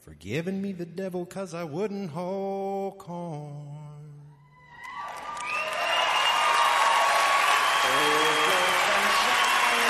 for giving me the devil 'cause I wouldn't hold corn.